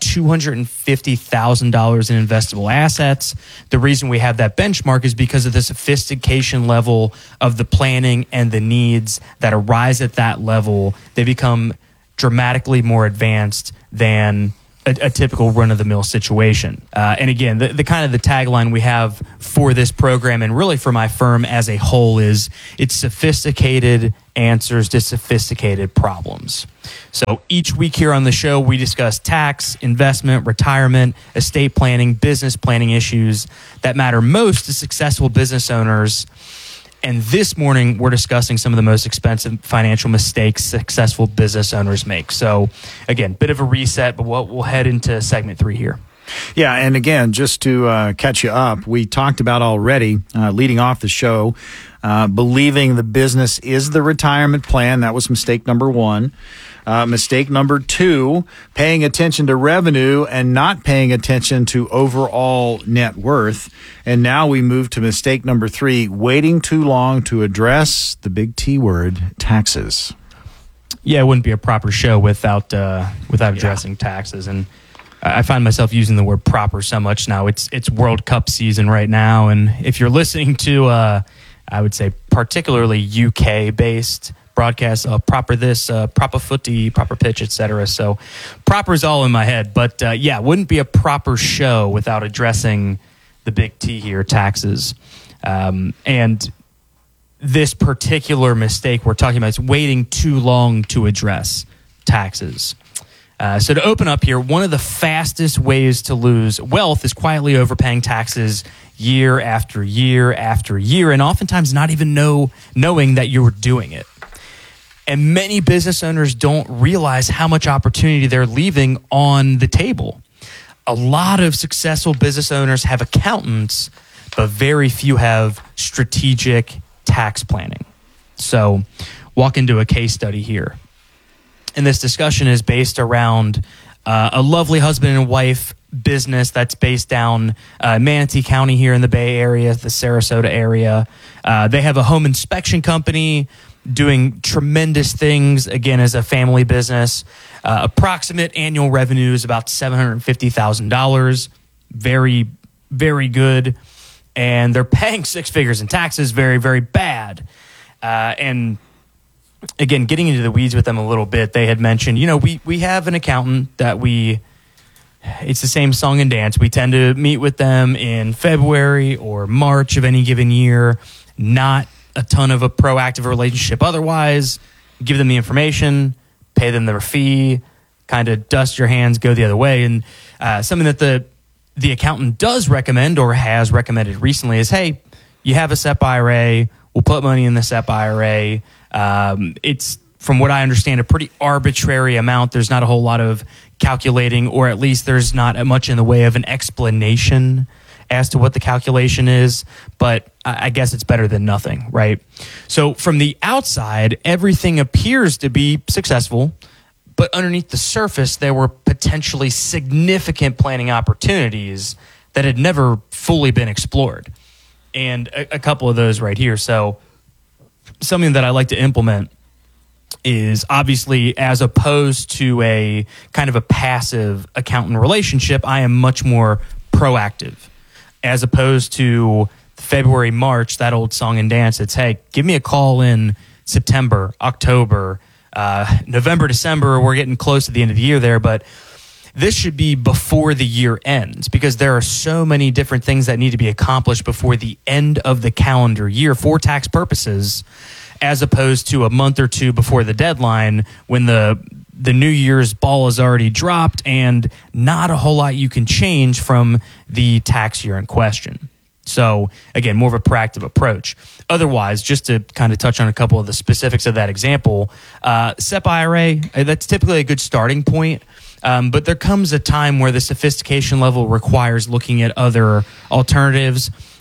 $250,000 in investable assets. The reason we have that benchmark is because of the sophistication level of the planning and the needs that arise at that level. They become dramatically more advanced than a typical run-of-the-mill situation. And again, the kind of the tagline we have for this program and really for my firm as a whole is it's sophisticated answers to sophisticated problems. So each week here on the show, we discuss tax, investment, retirement, estate planning, business planning issues that matter most to successful business owners. And this morning, we're discussing some of the most expensive financial mistakes successful business owners make. So, again, bit of a reset, but we'll head into segment 3 here. Yeah, and again, just to catch you up, we talked about already, leading off the show, believing the business is the retirement plan. That was mistake number 1. Mistake number 2, paying attention to revenue and not paying attention to overall net worth. And now we move to mistake number 3, waiting too long to address the big T word, taxes. Yeah, it wouldn't be a proper show without addressing taxes. And I find myself using the word proper so much now. It's World Cup season right now. And if you're listening to, I would say, particularly UK-based broadcasts, proper this, proper footy, proper pitch, etc. So proper's all in my head. But yeah, wouldn't be a proper show without addressing the big T here, taxes. And this particular mistake we're talking about is waiting too long to address taxes. So to open up here, one of the fastest ways to lose wealth is quietly overpaying taxes year after year after year, and oftentimes not even knowing that you were doing it. And many business owners don't realize how much opportunity they're leaving on the table. A lot of successful business owners have accountants, but very few have strategic tax planning. So walk into a case study here. And this discussion is based around a lovely husband and wife business that's based down Manatee County here in the Bay Area, the Sarasota area. They have a home inspection company doing tremendous things, again, as a family business. Approximate annual revenue is about $750,000. Very, very good. And they're paying 6 figures in taxes. Very, very bad. And again, getting into the weeds with them a little bit, they had mentioned, we have an accountant that it's the same song and dance. We tend to meet with them in February or March of any given year. Not a ton of a proactive relationship otherwise. Give them the information, pay them their fee, kind of dust your hands, go the other way. And something that the accountant does recommend or has recommended recently is, hey, you have a SEP IRA, we'll put money in the SEP IRA. It's, from what I understand, a pretty arbitrary amount. There's not a whole lot of calculating, or at least there's not much in the way of an explanation as to what the calculation is, but I guess it's better than nothing, right? So from the outside, everything appears to be successful, but underneath the surface, there were potentially significant planning opportunities that had never fully been explored. And a couple of those right here. So something that I like to implement is, obviously, as opposed to a kind of a passive accountant relationship, I am much more proactive. As opposed to February, March, that old song and dance, it's, hey, give me a call in September, October, November, December. We're getting close to the end of the year there, but this should be before the year ends, because there are so many different things that need to be accomplished before the end of the calendar year for tax purposes, as opposed to a month or two before the deadline when the New Year's ball is already dropped and not a whole lot you can change from the tax year in question. So, again, more of a proactive approach. Otherwise, just to kind of touch on a couple of the specifics of that example, SEP IRA, that's typically a good starting point. But there comes a time where the sophistication level requires looking at other alternatives.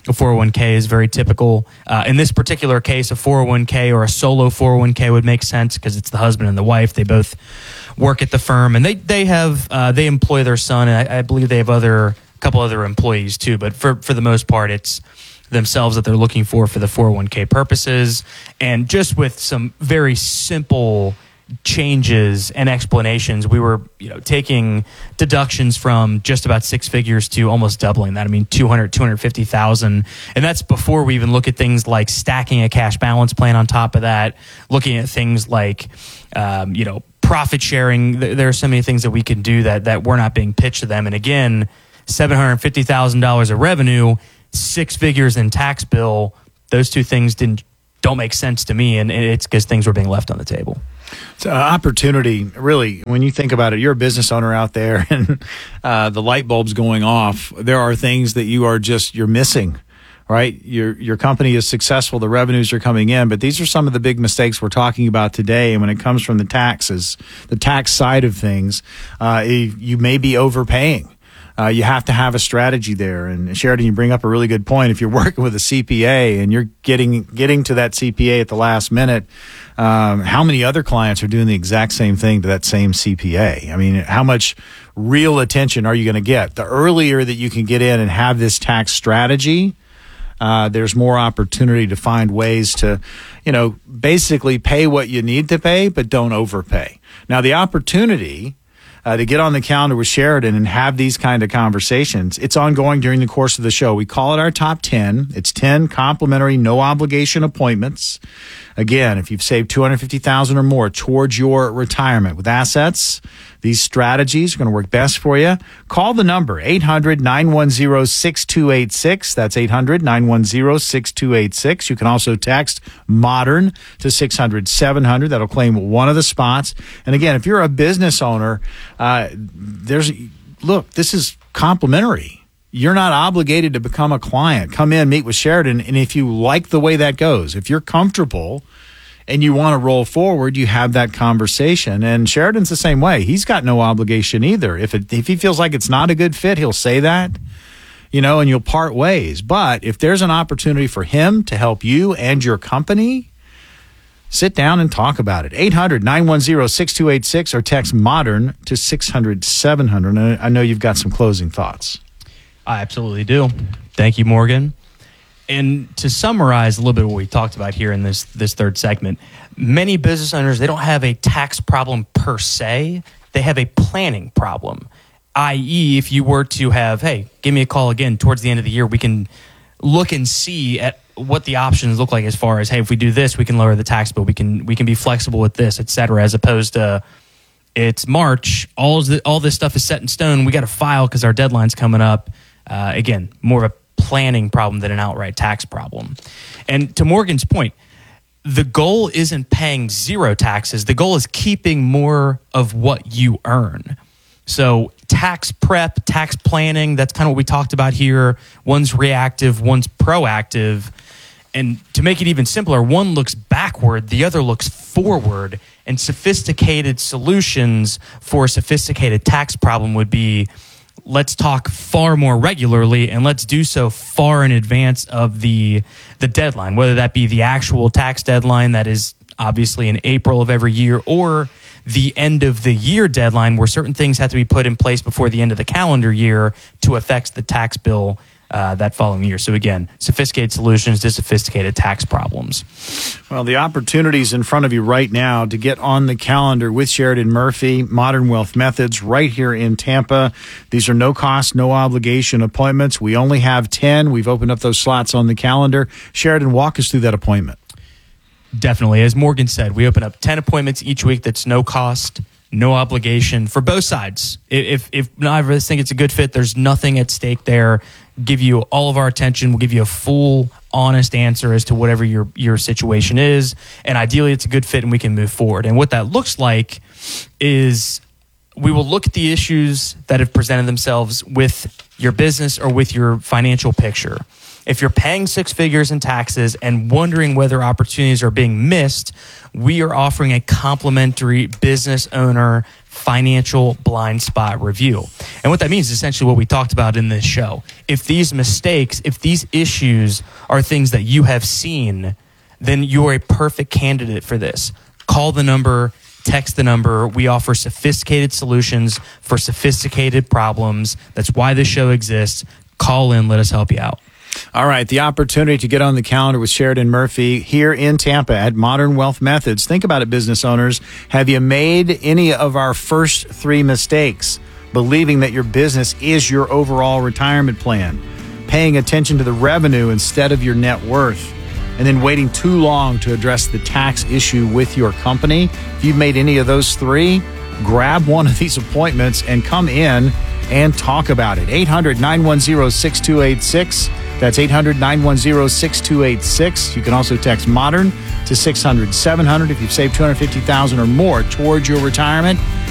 A 401k is very typical. In this particular case, a 401k or a solo 401k would make sense because it's the husband and the wife. They both work at the firm, and they employ their son, and I believe they have a couple other employees too. But for the most part, it's themselves that they're looking for the 401k purposes. And just with some very simple changes and explanations, we were taking deductions from just about six figures to almost doubling that. I mean, 250,000, and that's before we even look at things like stacking a cash balance plan on top of that, looking at things like profit sharing. There are so many things that we can do that we're not being pitched to them. And again, $750,000 of revenue, six figures in tax bill, those two things don't make sense to me, and it's because things were being left on the table. It's an opportunity, really, when you think about it. You're a business owner out there, and the light bulb's going off. There are things that you're missing, right? Your company is successful, the revenues are coming in, but these are some of the big mistakes we're talking about today. And when it comes from the taxes, the tax side of things, you may be overpaying. You have to have a strategy there. And Sheridan, you bring up a really good point. If you're working with a CPA and you're getting to that CPA at the last minute, how many other clients are doing the exact same thing to that same CPA? I mean, how much real attention are you going to get? The earlier that you can get in and have this tax strategy, there's more opportunity to find ways to, basically pay what you need to pay, but don't overpay. Now, the opportunity to get on the calendar with Sheridan and have these kind of conversations, it's ongoing during the course of the show. We call it our top 10. It's 10 complimentary, no obligation appointments. Again, if you've saved $250,000 or more towards your retirement with assets, these strategies are going to work best for you. Call the number 800-910-6286. That's 800-910-6286. You can also text MODERN to 600-700. That'll claim one of the spots. And again, if you're a business owner, this is complimentary. You're not obligated to become a client. Come in, meet with Sheridan, and if you like the way that goes, if you're comfortable and you want to roll forward, you have that conversation. And Sheridan's the same way. He's got no obligation either. If he feels like it's not a good fit, he'll say that, and you'll part ways. But if there's an opportunity for him to help you and your company, sit down and talk about it. 800-910-6286 or text MODERN to 600-700. I know you've got some closing thoughts. I absolutely do. Thank you, Morgan. And to summarize a little bit what we talked about here in this third segment, many business owners, they don't have a tax problem per se. They have a planning problem, i.e., if you were to have, hey, give me a call again towards the end of the year, we can look and see at what the options look like as far as, hey, if we do this, we can lower the tax bill, we can be flexible with this, et cetera, as opposed to it's March, all this stuff is set in stone, we got to file because our deadline's coming up. Again, more of a planning problem than an outright tax problem. And to Morgan's point, the goal isn't paying zero taxes. The goal is keeping more of what you earn. So tax prep, tax planning, that's kind of what we talked about here. One's reactive, one's proactive. And to make it even simpler, one looks backward, the other looks forward. And sophisticated solutions for a sophisticated tax problem would be, let's talk far more regularly, and let's do so far in advance of the deadline, whether that be the actual tax deadline that is obviously in April of every year, or the end of the year deadline where certain things have to be put in place before the end of the calendar year to affect the tax bill that following year. So again, sophisticated solutions to sophisticated tax problems. Well, the opportunity's in front of you right now to get on the calendar with Sheridan Murphy, Modern Wealth Methods, right here in Tampa. These are no cost, no obligation appointments. We only have 10. We've opened up those slots on the calendar. Sheridan, walk us through that appointment. Definitely. As Morgan said, we open up 10 appointments each week. That's no cost, no obligation for both sides. If neither of us think it's a good fit, there's nothing at stake there. Give you all of our attention. We'll give you a full, honest answer as to whatever your situation is. And ideally, it's a good fit and we can move forward. And what that looks like is we will look at the issues that have presented themselves with your business or with your financial picture. If you're paying six figures in taxes and wondering whether opportunities are being missed, we are offering a complimentary business owner financial blind spot review. And what that means is essentially what we talked about in this show. If these mistakes, if these issues are things that you have seen, then you're a perfect candidate for this. Call the number, text the number. We offer sophisticated solutions for sophisticated problems. That's why this show exists. Call in, let us help you out. All right, the opportunity to get on the calendar with Sheridan Murphy here in Tampa at Modern Wealth Methods. Think about it, business owners. Have you made any of our first 3 mistakes? Believing that your business is your overall retirement plan, paying attention to the revenue instead of your net worth, and then waiting too long to address the tax issue with your company. If you've made any of those 3, grab one of these appointments and come in and talk about it. 800-910-6286. That's 800-910-6286. You can also text MODERN to 600-700 if you've saved $250,000 or more towards your retirement.